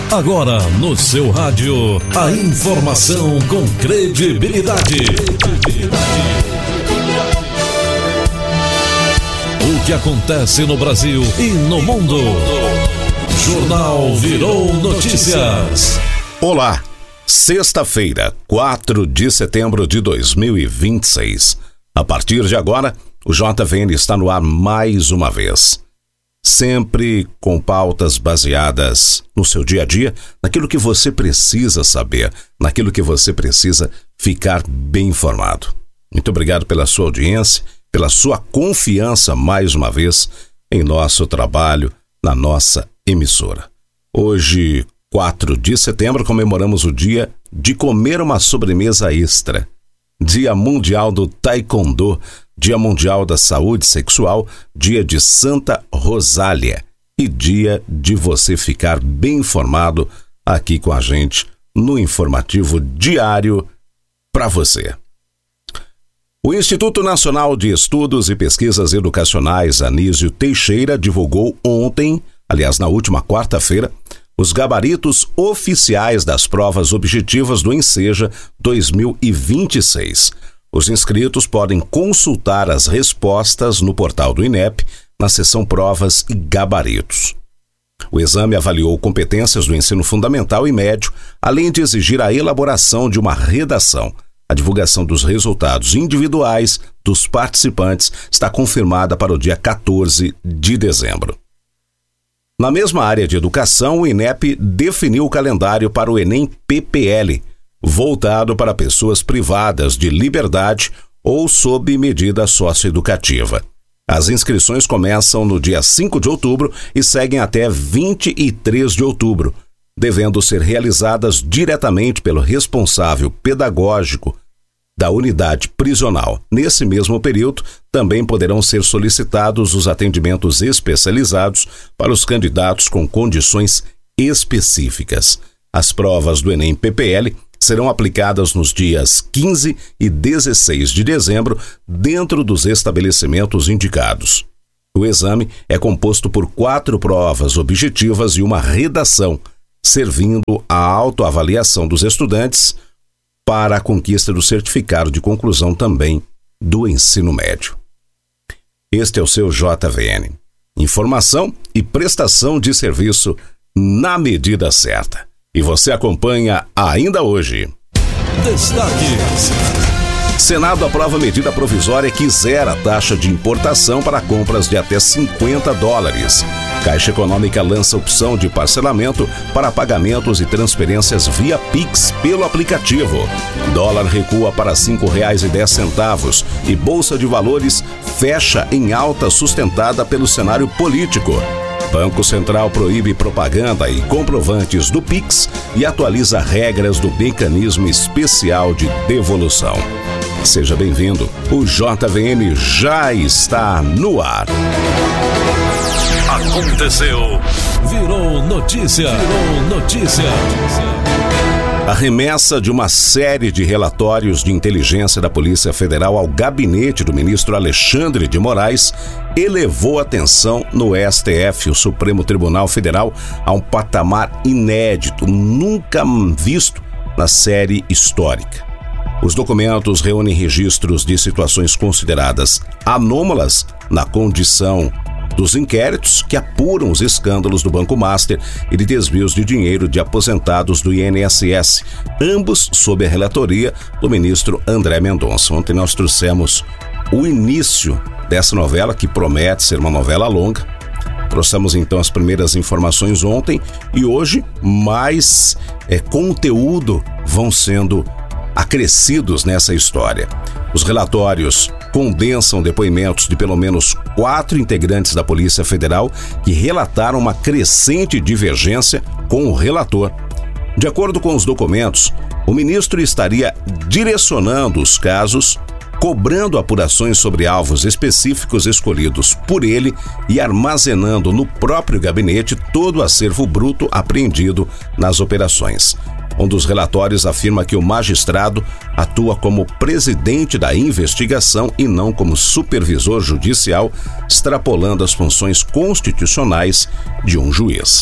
Agora no seu rádio, a informação com credibilidade. O que acontece no Brasil e no mundo. Jornal Virou Notícias. Olá, sexta-feira, 4 de setembro de 2026. A partir de agora, o JVN está no ar mais uma vez. Sempre com pautas baseadas no seu dia a dia, naquilo que você precisa saber, naquilo que você precisa ficar bem informado. Muito obrigado pela sua audiência, pela sua confiança mais uma vez em nosso trabalho, na nossa emissora. Hoje, 4 de setembro, comemoramos o dia de comer uma sobremesa extra. Dia Mundial do Taekwondo, Dia Mundial da Saúde Sexual, Dia de Santa Rosália e dia de você ficar bem informado aqui com a gente no informativo diário para você. O Instituto Nacional de Estudos e Pesquisas Educacionais Anísio Teixeira divulgou ontem, aliás, na última quarta-feira, os gabaritos oficiais das provas objetivas do Enseja 2026. Os inscritos podem consultar as respostas no portal do INEP, na seção Provas e Gabaritos. O exame avaliou competências do ensino fundamental e médio, além de exigir a elaboração de uma redação. A divulgação dos resultados individuais dos participantes está confirmada para o dia 14 de dezembro. Na mesma área de educação, o INEP definiu o calendário para o Enem PPL, voltado para pessoas privadas de liberdade ou sob medida socioeducativa. As inscrições começam no dia 5 de outubro e seguem até 23 de outubro, devendo ser realizadas diretamente pelo responsável pedagógico da unidade prisional. Nesse mesmo período, também poderão ser solicitados os atendimentos especializados para os candidatos com condições específicas. As provas do Enem PPL serão aplicadas nos dias 15 e 16 de dezembro, dentro dos estabelecimentos indicados. O exame é composto por 4 provas objetivas e uma redação, servindo à autoavaliação dos estudantes para a conquista do certificado de conclusão também do ensino médio. Este é o seu JVN. Informação e prestação de serviço na medida certa. E você acompanha ainda hoje. Destaques. Senado aprova medida provisória que zera a taxa de importação para compras de até $50. Caixa Econômica lança opção de parcelamento para pagamentos e transferências via Pix pelo aplicativo. Dólar recua para R$ 5,10 e Bolsa de Valores fecha em alta sustentada pelo cenário político. Banco Central proíbe propaganda e comprovantes do Pix e atualiza regras do mecanismo especial de devolução. Seja bem-vindo, o JVN já está no ar. Aconteceu. Virou notícia. Virou notícia. A remessa de uma série de relatórios de inteligência da Polícia Federal ao gabinete do ministro Alexandre de Moraes elevou a tensão no STF, o Supremo Tribunal Federal, a um patamar inédito, nunca visto na série histórica. Os documentos reúnem registros de situações consideradas anômalas na condição dos inquéritos que apuram os escândalos do Banco Master e de desvios de dinheiro de aposentados do INSS, ambos sob a relatoria do ministro André Mendonça. Ontem nós trouxemos o início dessa novela, que promete ser uma novela longa. Trouxemos então as primeiras informações ontem e hoje mais conteúdo vão sendo acrescidos nessa história. Os relatórios condensam depoimentos de pelo menos 4 integrantes da Polícia Federal que relataram uma crescente divergência com o relator. De acordo com os documentos, o ministro estaria direcionando os casos, cobrando apurações sobre alvos específicos escolhidos por ele e armazenando no próprio gabinete todo o acervo bruto apreendido nas operações. Um dos relatórios afirma que o magistrado atua como presidente da investigação e não como supervisor judicial, extrapolando as funções constitucionais de um juiz.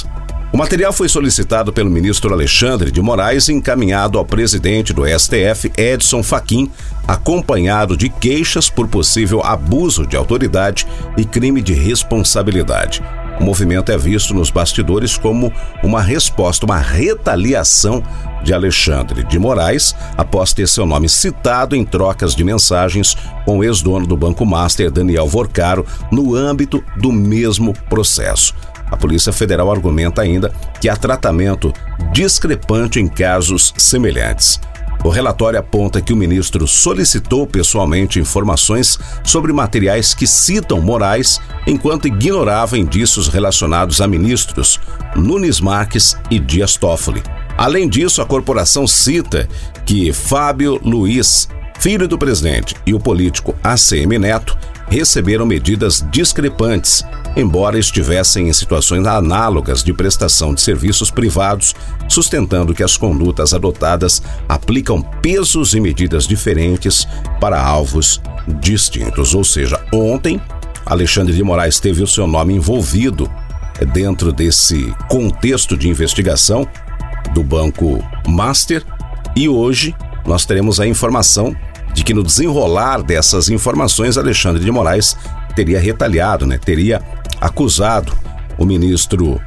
O material foi solicitado pelo ministro Alexandre de Moraes e encaminhado ao presidente do STF, Edson Fachin, acompanhado de queixas por possível abuso de autoridade e crime de responsabilidade. O movimento é visto nos bastidores como uma resposta, uma retaliação de Alexandre de Moraes após ter seu nome citado em trocas de mensagens com o ex-dono do Banco Master, Daniel Vorcaro, no âmbito do mesmo processo. A Polícia Federal argumenta ainda que há tratamento discrepante em casos semelhantes. O relatório aponta que o ministro solicitou pessoalmente informações sobre materiais que citam Moraes, enquanto ignorava indícios relacionados a ministros Nunes Marques e Dias Toffoli. Além disso, a corporação cita que Fábio Luiz, filho do presidente, e o político ACM Neto receberam medidas discrepantes, embora estivessem em situações análogas de prestação de serviços privados, sustentando que as condutas adotadas aplicam pesos e medidas diferentes para alvos distintos. Ou seja, ontem, Alexandre de Moraes teve o seu nome envolvido dentro desse contexto de investigação do Banco Master, e hoje nós teremos a informação de que no desenrolar dessas informações, Alexandre de Moraes teria retaliado, teria acusado o ministro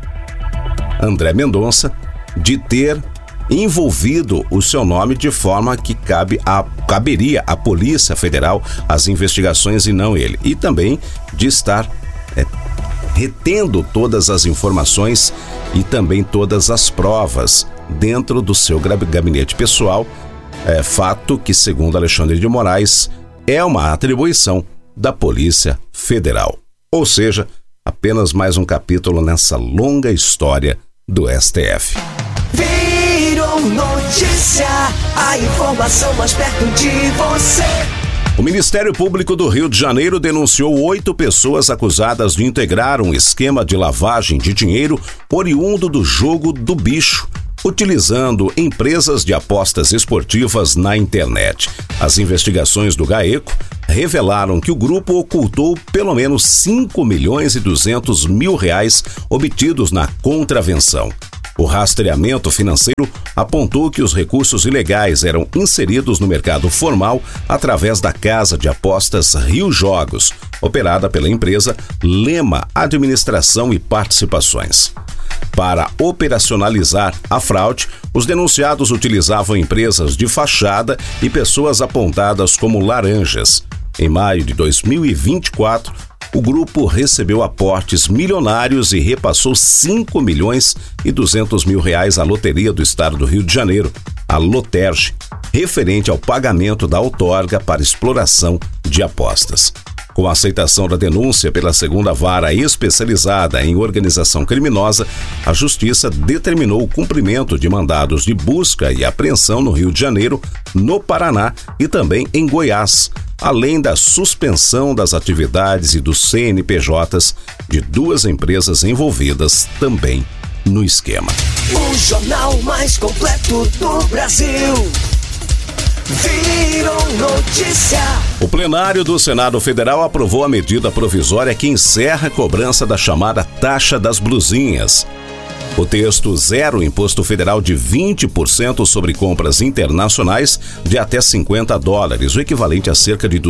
André Mendonça de ter envolvido o seu nome de forma que caberia à Polícia Federal as investigações e não ele. E também de estar retendo todas as informações e também todas as provas dentro do seu gabinete pessoal, fato que, segundo Alexandre de Moraes, é uma atribuição da Polícia Federal. Ou seja, apenas mais um capítulo nessa longa história do STF. Virou notícia, a informação mais perto de você. O Ministério Público do Rio de Janeiro denunciou 8 pessoas acusadas de integrar um esquema de lavagem de dinheiro oriundo do jogo do bicho, utilizando empresas de apostas esportivas na internet. As investigações do GAECO revelaram que o grupo ocultou pelo menos R$5.200.000 obtidos na contravenção. O rastreamento financeiro apontou que os recursos ilegais eram inseridos no mercado formal através da casa de apostas Rio Jogos, operada pela empresa Lema Administração e Participações. Para operacionalizar a fraude, os denunciados utilizavam empresas de fachada e pessoas apontadas como laranjas. Em maio de 2024, o grupo recebeu aportes milionários e repassou R$5.200.000 à Loteria do Estado do Rio de Janeiro, a Loterge, referente ao pagamento da outorga para exploração de apostas. Com a aceitação da denúncia pela segunda vara especializada em organização criminosa, a Justiça determinou o cumprimento de mandados de busca e apreensão no Rio de Janeiro, no Paraná e também em Goiás, além da suspensão das atividades e dos CNPJs de 2 empresas envolvidas também no esquema. O jornal mais completo do Brasil. Virou notícia. O plenário do Senado Federal aprovou a medida provisória que encerra a cobrança da chamada taxa das blusinhas. O texto zera o imposto federal de 20% sobre compras internacionais de até $50, o equivalente a cerca de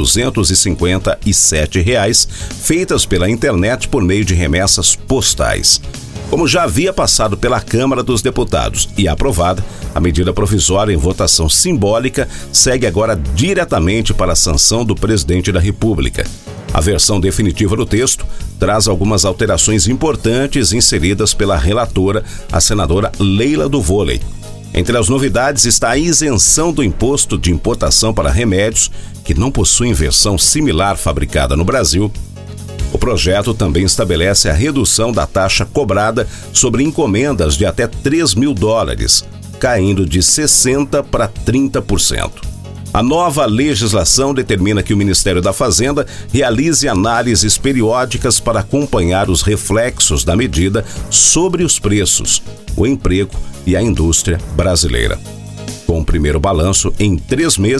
R$257, feitas pela internet por meio de remessas postais. Como já havia passado pela Câmara dos Deputados e aprovada, a medida provisória em votação simbólica segue agora diretamente para a sanção do presidente da República. A versão definitiva do texto traz algumas alterações importantes inseridas pela relatora, a senadora Leila do Vôlei. Entre as novidades está a isenção do imposto de importação para remédios que não possuem versão similar fabricada no Brasil. O projeto também estabelece a redução da taxa cobrada sobre encomendas de até $3.000, caindo de 60% para 30%. A nova legislação determina que o Ministério da Fazenda realize análises periódicas para acompanhar os reflexos da medida sobre os preços, o emprego e a indústria brasileira. Com o primeiro balanço em 3 meses,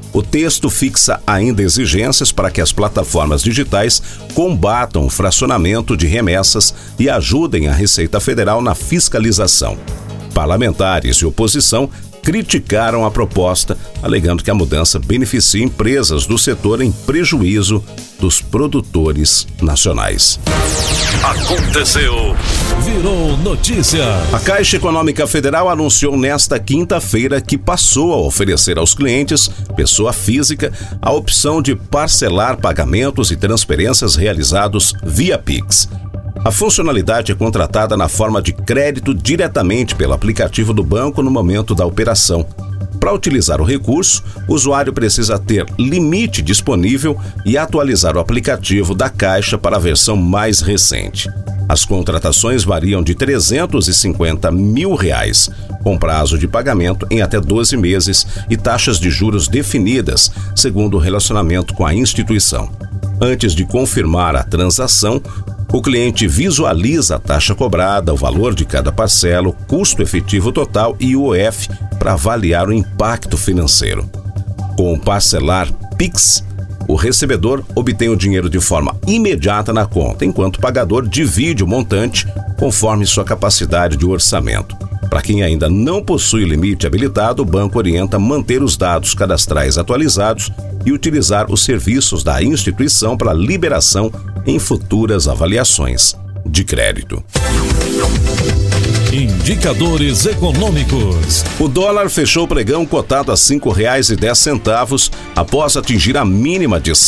O texto fixa ainda exigências para que as plataformas digitais combatam o fracionamento de remessas e ajudem a Receita Federal na fiscalização. Parlamentares e oposição criticaram a proposta, alegando que a mudança beneficia empresas do setor em prejuízo dos produtores nacionais. Aconteceu, virou notícia. A Caixa Econômica Federal anunciou nesta quinta-feira que passou a oferecer aos clientes, pessoa física, a opção de parcelar pagamentos e transferências realizados via Pix. A funcionalidade é contratada na forma de crédito diretamente pelo aplicativo do banco no momento da operação. Para utilizar o recurso, o usuário precisa ter limite disponível e atualizar o aplicativo da Caixa para a versão mais recente. As contratações variam de R$ 350 mil, com prazo de pagamento em até 12 meses e taxas de juros definidas, segundo o relacionamento com a instituição. Antes de confirmar a transação, o cliente visualiza a taxa cobrada, o valor de cada parcela, o custo efetivo total e o OF para avaliar o impacto financeiro. Com o parcelar Pix, o recebedor obtém o dinheiro de forma imediata na conta, enquanto o pagador divide o montante conforme sua capacidade de orçamento. Para quem ainda não possui limite habilitado, o banco orienta a manter os dados cadastrais atualizados e utilizar os serviços da instituição para liberação em futuras avaliações de crédito. Indicadores econômicos. O dólar fechou o pregão cotado a R$ 5,10 após atingir a mínima de R$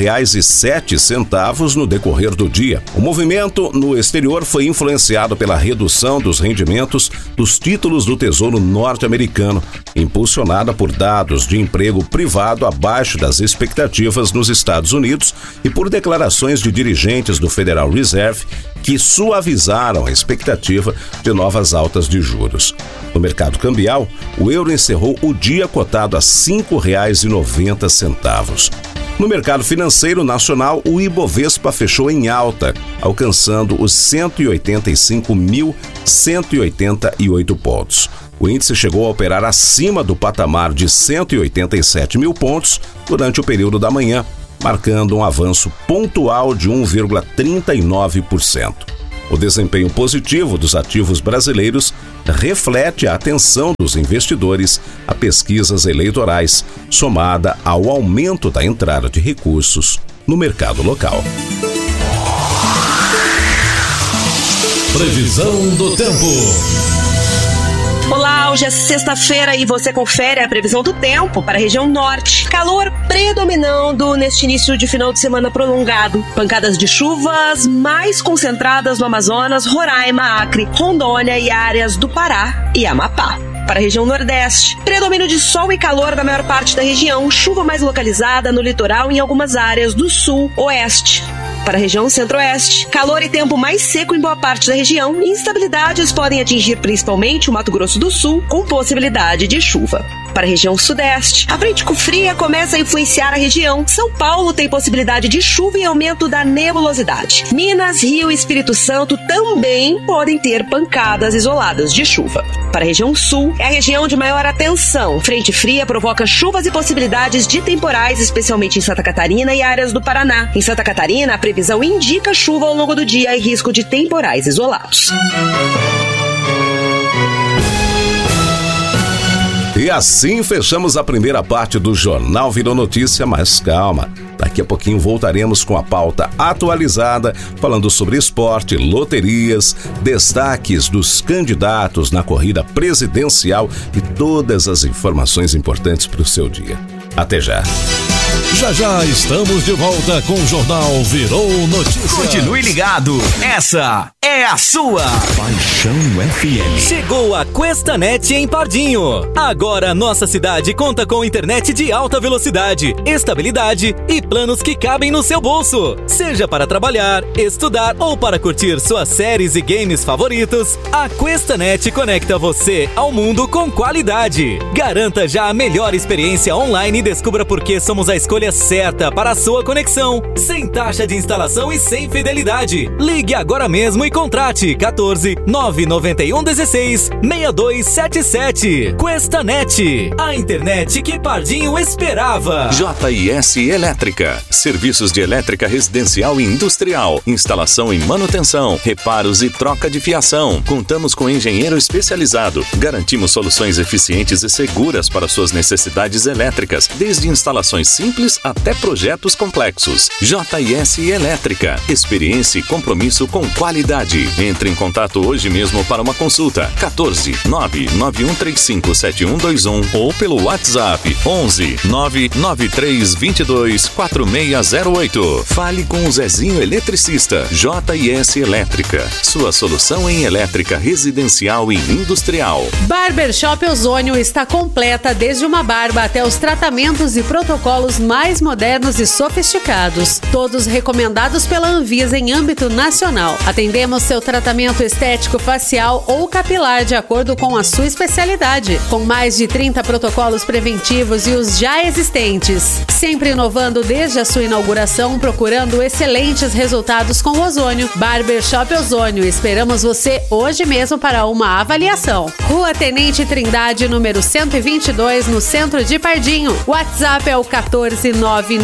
5,07 no decorrer do dia. O movimento no exterior foi influenciado pela redução dos rendimentos dos títulos do Tesouro norte-americano, impulsionada por dados de emprego privado abaixo das expectativas nos Estados Unidos e por declarações de dirigentes do Federal Reserve que suavizaram a expectativa de novas altas de juros. No mercado cambial, o euro encerrou o dia cotado a R$ 5,90. No mercado financeiro nacional, o Ibovespa fechou em alta, alcançando os 185.188 pontos. O índice chegou a operar acima do patamar de 187 mil pontos durante o período da manhã, marcando um avanço pontual de 1,39%. O desempenho positivo dos ativos brasileiros reflete a atenção dos investidores a pesquisas eleitorais, somada ao aumento da entrada de recursos no mercado local. Previsão do tempo. Olá, hoje é sexta-feira e você confere a previsão do tempo para a região norte. Calor predominando neste início de final de semana prolongado. Pancadas de chuvas mais concentradas no Amazonas, Roraima, Acre, Rondônia e áreas do Pará e Amapá. Para a região nordeste, predomínio de sol e calor na maior parte da região, chuva mais localizada no litoral e em algumas áreas do sul, oeste. Para a região centro-oeste, calor e tempo mais seco em boa parte da região e instabilidades podem atingir principalmente o Mato Grosso do Sul, com possibilidade de chuva. Para a região sudeste, a frente fria começa a influenciar a região. São Paulo tem possibilidade de chuva e aumento da nebulosidade. Minas, Rio e Espírito Santo também podem ter pancadas isoladas de chuva. Para a região sul, é a região de maior atenção. Frente fria provoca chuvas e possibilidades de temporais, especialmente em Santa Catarina e áreas do Paraná. Em Santa Catarina, a previsão indica chuva ao longo do dia e risco de temporais isolados. E assim fechamos a primeira parte do Jornal Virou Notícia, mas calma, daqui a pouquinho voltaremos com a pauta atualizada, falando sobre esporte, loterias, destaques dos candidatos na corrida presidencial e todas as informações importantes para o seu dia. Até já! Já estamos de volta com o Jornal Virou Notícia. Continue ligado, essa é a sua Paixão FM. Chegou a Questanet em Pardinho. Agora nossa cidade conta com internet de alta velocidade, estabilidade e planos que cabem no seu bolso. Seja para trabalhar, estudar ou para curtir suas séries e games favoritos, a Questanet conecta você ao mundo com qualidade. Garanta já a melhor experiência online e descubra por que somos a escolha certa para a sua conexão. Sem taxa de instalação e sem fidelidade. Ligue agora mesmo e contrate 14 991 16 6277. QuestaNet, a internet que Pardinho esperava. JS Elétrica, serviços de elétrica residencial e industrial, instalação e manutenção, reparos e troca de fiação. Contamos com engenheiro especializado. Garantimos soluções eficientes e seguras para suas necessidades elétricas, desde instalações simples até projetos complexos. JS Elétrica, experiência e compromisso com qualidade. Entre em contato hoje mesmo para uma consulta. 14 99135 7121 ou pelo WhatsApp 11 993 22 4608. Fale com o Zezinho Eletricista. JS Elétrica, sua solução em elétrica residencial e industrial. Barbershop Ozônio está completa, desde uma barba até os tratamentos e protocolos mais modernos e sofisticados, todos recomendados pela Anvisa em âmbito nacional. Atendemos seu tratamento estético facial ou capilar de acordo com a sua especialidade, com mais de 30 protocolos preventivos e os já existentes, sempre inovando desde a sua inauguração, procurando excelentes resultados com o ozônio. Barbershop Ozônio, esperamos você hoje mesmo para uma avaliação. Rua Tenente Trindade, número 122, no centro de Pardinho. WhatsApp é o 14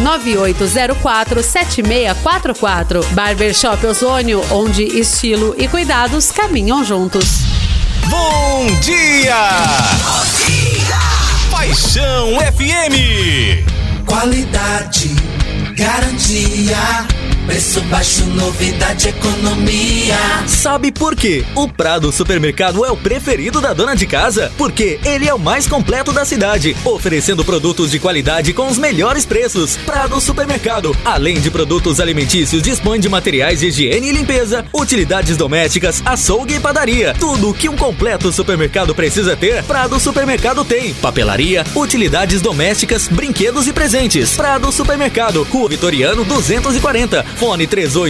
99804 7644. Barbershop Ozônio, onde estilo e cuidados caminham juntos. Bom dia! Bom dia! Paixão FM! Qualidade, garantia, preço baixo, novidade, economia. Sabe por quê? O Prado Supermercado é o preferido da dona de casa, porque ele é o mais completo da cidade, oferecendo produtos de qualidade com os melhores preços. Prado Supermercado, além de produtos alimentícios, dispõe de materiais de higiene e limpeza, utilidades domésticas, açougue e padaria. Tudo o que um completo supermercado precisa ter, Prado Supermercado tem. Papelaria, utilidades domésticas, brinquedos e presentes. Prado Supermercado, Rua Vitoriano 240. Fone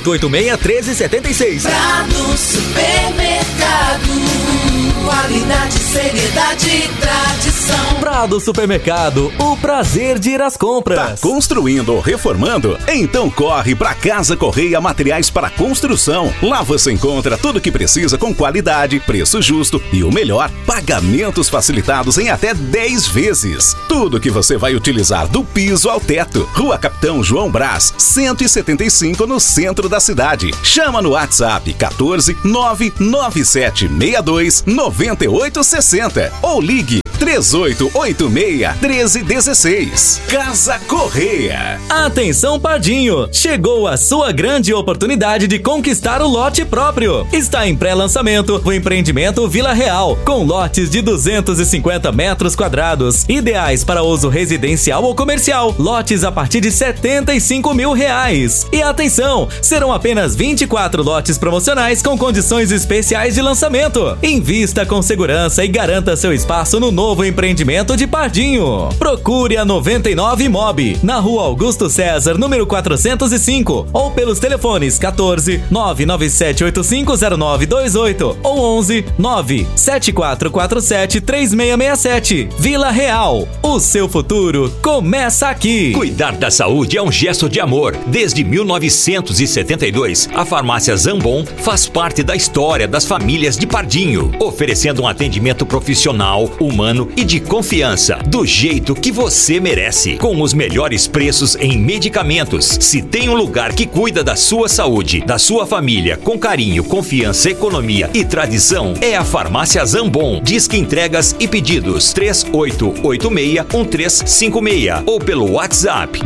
3886-1376. Prado Supermercado, qualidade, seriedade e tradição. Prado Supermercado, o prazer de ir às compras. Tá construindo ou reformando? Então corre pra Casa Correia Materiais para Construção. Lá você encontra tudo o que precisa com qualidade, preço justo e o melhor, pagamentos facilitados em até 10 vezes. Tudo que você vai utilizar do piso ao teto. Rua Capitão João Brás, 175, no centro da cidade. Chama no WhatsApp 14 99762 9860 ou ligue 3886-1316. Casa Correia. Atenção, Pardinho! Chegou a sua grande oportunidade de conquistar o lote próprio. Está em pré-lançamento o empreendimento Vila Real, com lotes de 250 metros quadrados, ideais para uso residencial ou comercial. Lotes a partir de R$75 mil. E atenção, serão apenas 24 lotes promocionais com condições especiais de lançamento. Invista com segurança e garanta seu espaço no novo empreendimento de Pardinho. Procure a 99 Imob, na Rua Augusto César, número 405, ou pelos telefones 14 997850928 ou 11 97447 3667. Vila Real, o seu futuro começa aqui. Cuidar da saúde é um gesto de amor. Desde 1972, a farmácia Zambon faz parte da história das famílias de Pardinho, oferecendo um atendimento profissional, humano e de confiança, do jeito que você merece, com os melhores preços em medicamentos. Se tem um lugar que cuida da sua saúde, da sua família, com carinho, confiança, economia e tradição, é a farmácia Zambon. Disque entregas e pedidos 3886-1356 ou pelo WhatsApp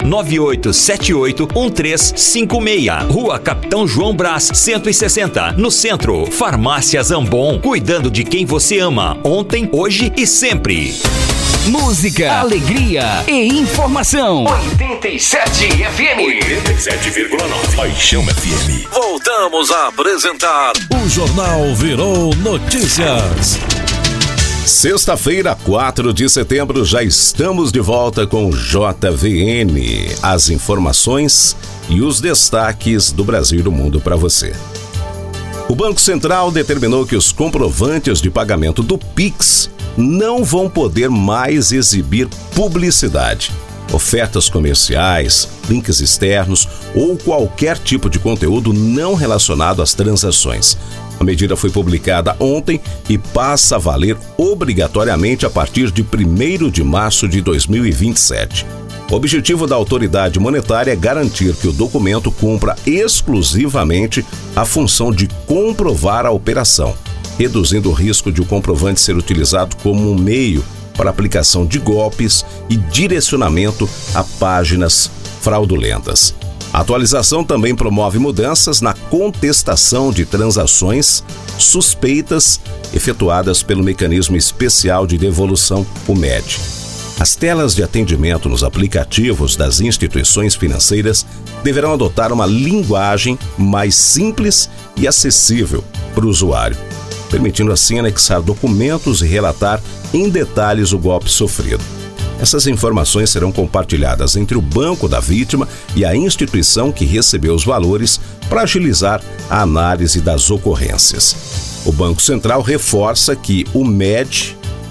99878-1356. Rua Capitão João Brás, 160, no centro. Farmácia Zambon, cuidando de quem você ama, ontem, hoje e sempre. Música, alegria e informação. 87 FM. 87,9. Paixão FM. Voltamos a apresentar o Jornal Virou Notícias. Sexta-feira, 4 de setembro, já estamos de volta com o JVN. As informações e os destaques do Brasil e do mundo para você. O Banco Central determinou que os comprovantes de pagamento do Pix não vão poder mais exibir publicidade, ofertas comerciais, links externos ou qualquer tipo de conteúdo não relacionado às transações. A medida foi publicada ontem e passa a valer obrigatoriamente a partir de 1º de março de 2027. O objetivo da autoridade monetária é garantir que o documento cumpra exclusivamente a função de comprovar a operação, reduzindo o risco de o comprovante ser utilizado como um meio para aplicação de golpes e direcionamento a páginas fraudulentas. A atualização também promove mudanças na contestação de transações suspeitas efetuadas pelo Mecanismo Especial de Devolução, o MED. As telas de atendimento nos aplicativos das instituições financeiras deverão adotar uma linguagem mais simples e acessível para o usuário, permitindo assim anexar documentos e relatar em detalhes o golpe sofrido. Essas informações serão compartilhadas entre o banco da vítima e a instituição que recebeu os valores para agilizar a análise das ocorrências. O Banco Central reforça que o MED,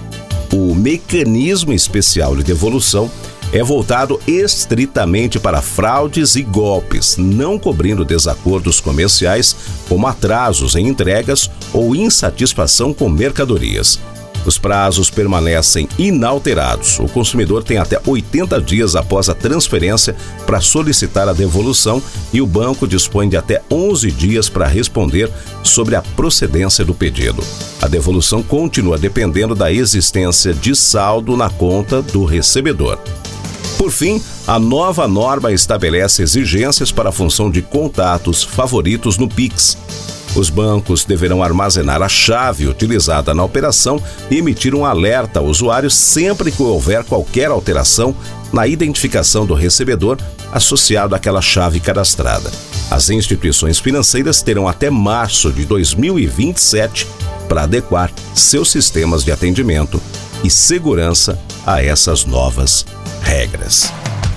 o Mecanismo Especial de Devolução, é voltado estritamente para fraudes e golpes, não cobrindo desacordos comerciais como atrasos em entregas ou insatisfação com mercadorias. Os prazos permanecem inalterados. O consumidor tem até 80 dias após a transferência para solicitar a devolução e o banco dispõe de até 11 dias para responder sobre a procedência do pedido. A devolução continua dependendo da existência de saldo na conta do recebedor. Por fim, a nova norma estabelece exigências para a função de contatos favoritos no Pix. Os bancos deverão armazenar a chave utilizada na operação e emitir um alerta ao usuário sempre que houver qualquer alteração na identificação do recebedor associado àquela chave cadastrada. As instituições financeiras terão até março de 2027 para adequar seus sistemas de atendimento e segurança a essas novas regras.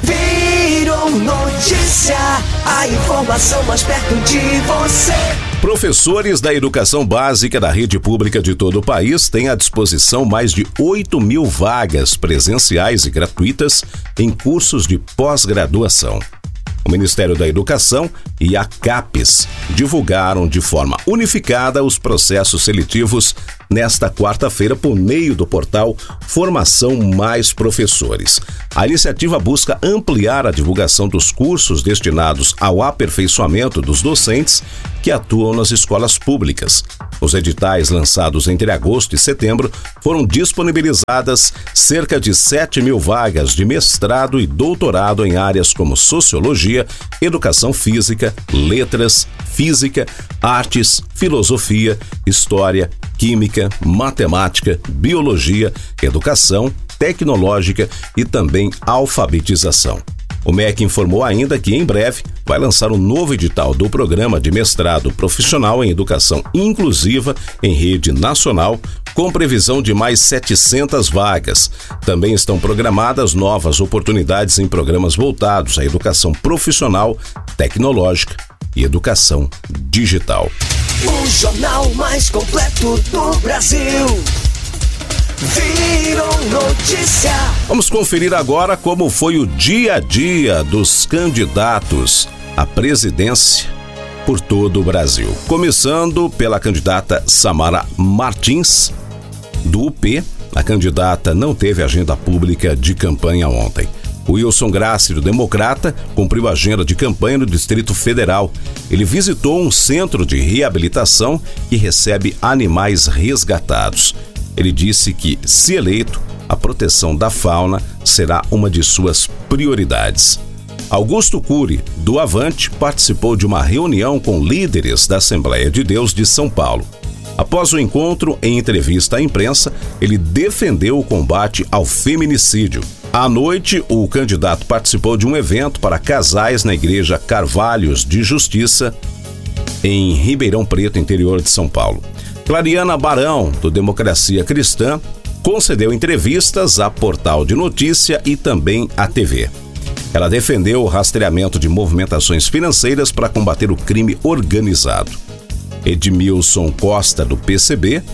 Virou notícia, a informação mais perto de você. Professores da educação básica da rede pública de todo o país têm à disposição mais de 8.000 vagas presenciais e gratuitas em cursos de pós-graduação. O Ministério da Educação e a CAPES divulgaram de forma unificada os processos seletivos nesta quarta-feira por meio do portal Formação Mais Professores. A iniciativa busca ampliar a divulgação dos cursos destinados ao aperfeiçoamento dos docentes que atuam nas escolas públicas. Os editais lançados entre agosto e setembro foram disponibilizadas cerca de 7.000 vagas de mestrado e doutorado em áreas como sociologia, educação física, letras, física, artes, filosofia, história, química, matemática, biologia, educação, tecnológica e também alfabetização. O MEC informou ainda que, em breve, vai lançar um novo edital do Programa de Mestrado Profissional em Educação Inclusiva em rede nacional, com previsão de mais 700 vagas. Também estão programadas novas oportunidades em programas voltados à educação profissional, tecnológica e educação digital. O jornal mais completo do Brasil. Virou notícia. Vamos conferir agora como foi o dia a dia dos candidatos à presidência por todo o Brasil. Começando pela candidata Samara Martins, do UP. A candidata não teve agenda pública de campanha ontem. O Wilson Grassi, do Democrata, cumpriu a agenda de campanha no Distrito Federal. Ele visitou um centro de reabilitação que recebe animais resgatados. Ele disse que, se eleito, a proteção da fauna será uma de suas prioridades. Augusto Cury, do Avante, participou de uma reunião com líderes da Assembleia de Deus de São Paulo. Após o encontro, em entrevista à imprensa, ele defendeu o combate ao feminicídio. À noite, o candidato participou de um evento para casais na Igreja Carvalhos de Justiça, em Ribeirão Preto, interior de São Paulo. Clariana Barão, do Democracia Cristã, concedeu entrevistas a Portal de Notícia e também à TV. Ela defendeu o rastreamento de movimentações financeiras para combater o crime organizado. Edmilson Costa, do PCB,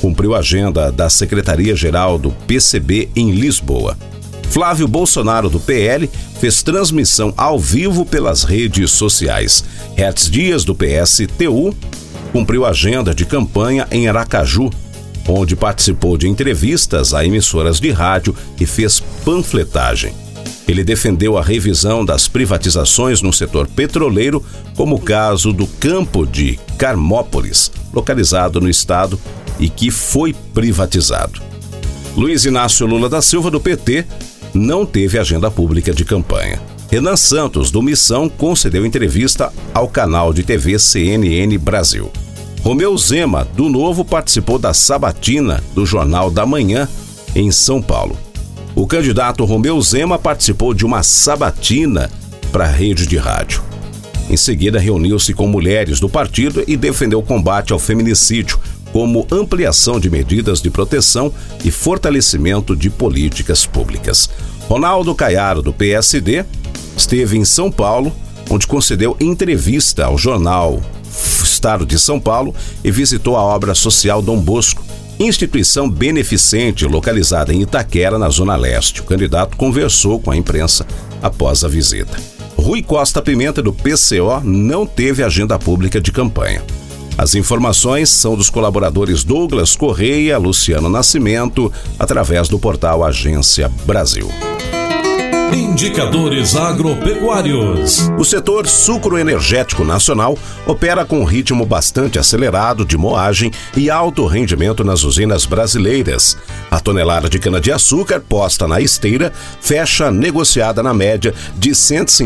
cumpriu a agenda da Secretaria-Geral do PCB em Lisboa. Flávio Bolsonaro, do PL, fez transmissão ao vivo pelas redes sociais. Hertz Dias, do PSTU, cumpriu a agenda de campanha em Aracaju, onde participou de entrevistas a emissoras de rádio e fez panfletagem. Ele defendeu a revisão das privatizações no setor petroleiro, como o caso do campo de Carmópolis, localizado no estado e que foi privatizado. Luiz Inácio Lula da Silva, do PT, não teve agenda pública de campanha. Renan Santos, do Missão, concedeu entrevista ao canal de TV CNN Brasil. Romeu Zema, do Novo, participou da sabatina do Jornal da Manhã, em São Paulo. O candidato Romeu Zema participou de uma sabatina para a rede de rádio. Em seguida, reuniu-se com mulheres do partido e defendeu o combate ao feminicídio, como ampliação de medidas de proteção e fortalecimento de políticas públicas. Ronaldo Caiado, do PSD, esteve em São Paulo, onde concedeu entrevista ao jornal Estado de São Paulo e visitou a obra social Dom Bosco, instituição beneficente localizada em Itaquera, na Zona Leste. O candidato conversou com a imprensa após a visita. Rui Costa Pimenta, do PCO, não teve agenda pública de campanha. As informações são dos colaboradores Douglas Correia, Luciano Nascimento, através do portal Agência Brasil. Indicadores agropecuários. O setor sucroenergético nacional opera com um ritmo bastante acelerado de moagem e alto rendimento nas usinas brasileiras. A tonelada de cana-de-açúcar posta na esteira fecha negociada na média de R$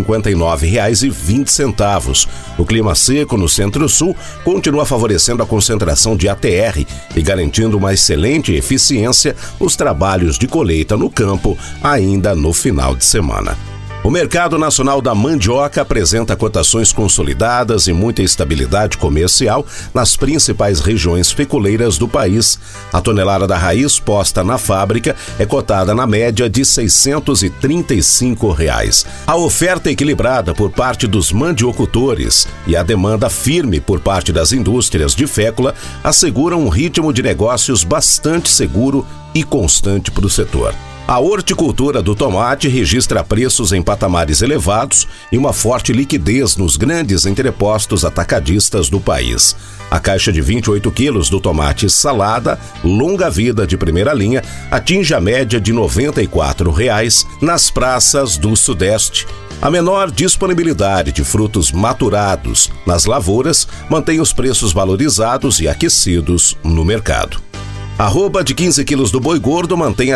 159,20. O clima seco no Centro-Sul continua favorecendo a concentração de ATR e garantindo uma excelente eficiência nos trabalhos de colheita no campo ainda no final de semana. O mercado nacional da mandioca apresenta cotações consolidadas e muita estabilidade comercial nas principais regiões feculeiras do país. A tonelada da raiz posta na fábrica é cotada na média de R$ 635. A oferta equilibrada por parte dos mandiocultores e a demanda firme por parte das indústrias de fécula asseguram um ritmo de negócios bastante seguro e constante para o setor. A horticultura do tomate registra preços em patamares elevados e uma forte liquidez nos grandes entrepostos atacadistas do país. A caixa de 28 quilos do tomate salada, longa vida de primeira linha, atinge a média de R$ 94,00 nas praças do Sudeste. A menor disponibilidade de frutos maturados nas lavouras mantém os preços valorizados e aquecidos no mercado. A arroba de 15 quilos do boi gordo mantém a